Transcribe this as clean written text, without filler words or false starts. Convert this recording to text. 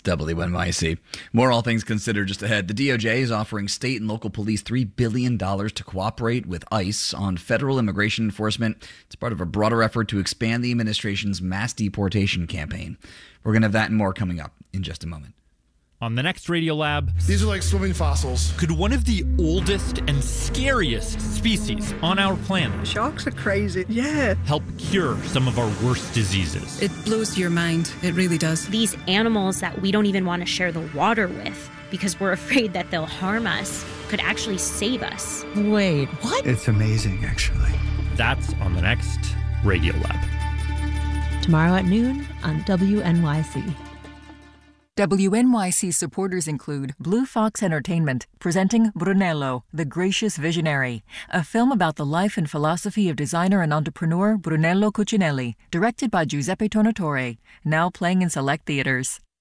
WNYC. More All Things Considered just ahead. The DOJ is offering state and local police $3 billion to cooperate with ICE on federal immigration enforcement. It's part of a broader effort to expand the administration's mass deportation campaign. We're going to have that and more coming up in just a moment. On the next Radiolab, these are like swimming fossils. Could one of the oldest and scariest species on our planet, sharks are crazy, yeah, help cure some of our worst diseases? It blows your mind. It really does. These animals that we don't even want to share the water with because we're afraid that they'll harm us could actually save us. Wait, what? It's amazing, actually. That's on the next Radiolab. Tomorrow at noon on WNYC. WNYC supporters include Blue Fox Entertainment, presenting Brunello, the Gracious Visionary, a film about the life and philosophy of designer and entrepreneur Brunello Cucinelli, directed by Giuseppe Tornatore, now playing in select theaters.